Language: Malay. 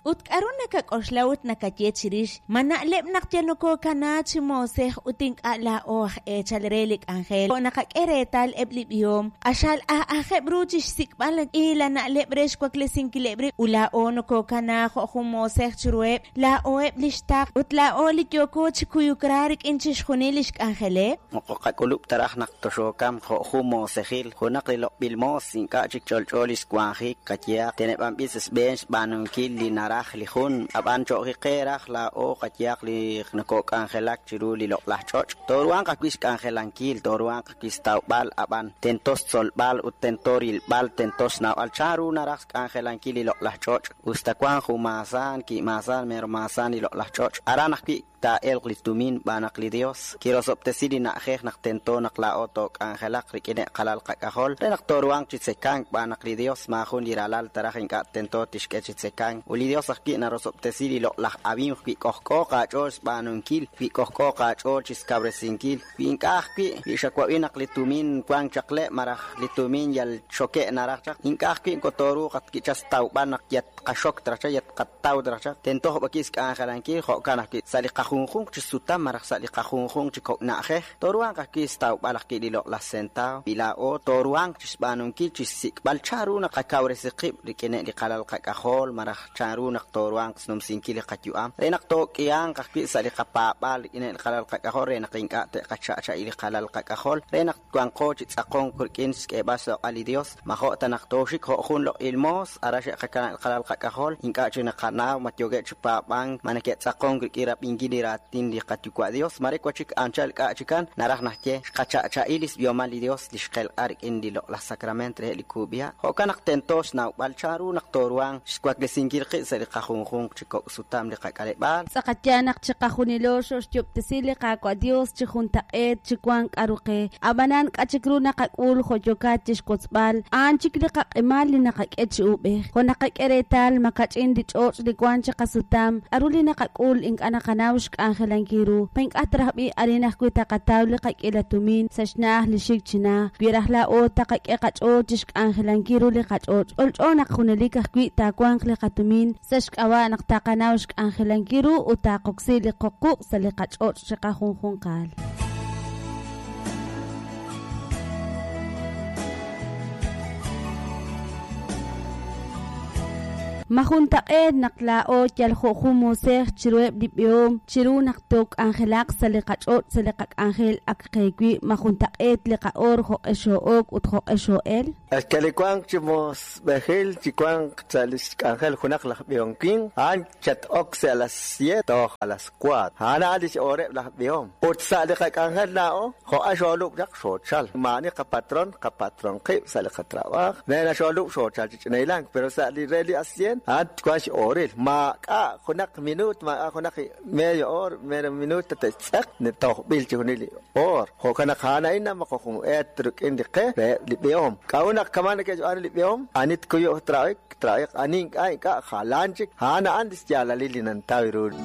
utkarun nakak'oxlawt nakachechirish mana'leb naqtianoko kanachi mosej utink'a'la'oj chalrelik Ángel o nakak'eretal eblib'yom axal ajebruchix sikb'al ila na'leb rex kwaklesinkilebre ula'o noko kana jo'jun mosej churueb la'oeb lishtaq utla'o lityoko chikuyukrarik inchix junilish Ángele moqoqakulub taraj naqtoxokam jo'jun mosejil junaqlilo bilmos inka'chik cholcholis kwanjik katyaq teneb'an bises bench banunkil li naraj lijun aban cho'jiqeraj la'o katyaq li nakok Ángelak chiru li loqlaj choch toruan qakwix Ángelankil toruan qakwix tawbal aban tentos solbal utentoril bal tentos nawal charu naraj Ángelankil li loqlaj choch ustakwan jumasan ki masan mermasan li loqlaj choch aranaj ki ta el glitumin banak li Dios quiero soptesili na jej nak tento nak laoto Ángelak rikine qalal qakahol renak toruan chitsekang banak li Dios mahun liralal tarajin ka tento tishke chitsekang uli Dios akki na rosoptesili lo laj abim ki kohko qachos banunkil ki kohko qacho chiskabresinkil pinkaj ki shakwawinak litumin kwang chakle maraj litumin yal choke naraj chak inkaj ki kotoru qat ki chastaw banak yat qashok tracha yat qattaw tracha tento bakis Ángelankil jo kana ki sali junjun chisuta maraj sali junjun chiko naje toruan ki staw balak ki lilo la senta bila o toruan chisbanunkil chisik bal charu na qakawresiqib rikene li qalal qakahol maraj charu na toruan snum sinkil qatyuam renak to kiang ki sali qapabal ine qalal qakahol renak inka te qacha ili qalal qakahol renak kwangko chitsaqon kurkin ske baso ali Dios maho tanak toshik ho jun lo ilmos arash qakana qalal qakahol inka china qana matyoge chpabang manake tsaqon kirap ingili ratin li qatyukwa Dios mare kwachik anchal ka chikan naraj nahke qacha ilis biomal Dios lishqel arik indi lo la sacrament re likubia ho kanak tentos na balcharu nak toruan skwak de singir qi sali qajunjun chiko sutam li qakale bal saqatyanak chiqajunilosh chuptesili qakwa Dios chijuntaqet chikwan aruqe abanan qachikruna qakul joyokat chikotsbal anchikli qaqimal li naqaqet ube konaqeretal makachin di choch li kwan chiqasutam aruli naqakul ing anaqanawsh Ángelankil pink atrahbi arinah kuita qatawli qakilatumin sashnah li shikchina birahla o taqaqeqacho chik Ángelankil li qacho olchonaq junelikah kuita kwan li qatumin sashkawa naqtaqanawsh Ángelankil utaqoksi li qoquq sali qacho chiqajunjun qal majuntaqed naqlao yaljoju mosej chirueb dibiom chiru naqtok Ángelak saliqachot saliqak Ángel akqequi majuntaqed liqaor jo eshook utjo eshoel askalikuan chimos behel chikuan chalish Ángel junaq lajbionkin an chat oxe a las 7 o a las 4 ana adish ore lajbiom ut saliqak Ángel nao jo asholup yak shochal mani ka patron qib saliqa trabajo nena sholup shochal chinailang pero sali reli asien at kwash oril ma ka kunak minut ma kunak medio minut tatsak ne to bil chunili or ho kana khana ina ma ko etruk indike libiom kaunak kamana ke an libiom anit kuyo traik aning ai ka khalanchik hana andis jala lilinan tawirul